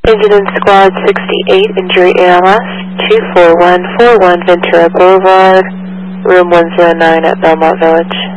Incident Squad 68, injury ALS, 24141 Ventura Boulevard, room 109 at Belmont Village.